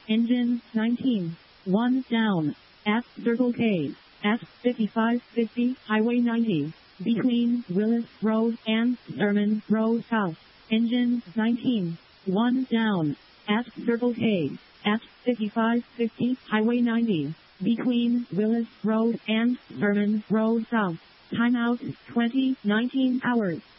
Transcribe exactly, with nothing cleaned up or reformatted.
Engine nineteen. one down. At Circle K. At fifty-five fifty Highway ninety. Between Willis Road and Sherman Road South. Engine nineteen. one down. At Circle K. At fifty-five fifty Highway ninety. Between Willis Road and Sherman Road South. Timeout twenty nineteen hours.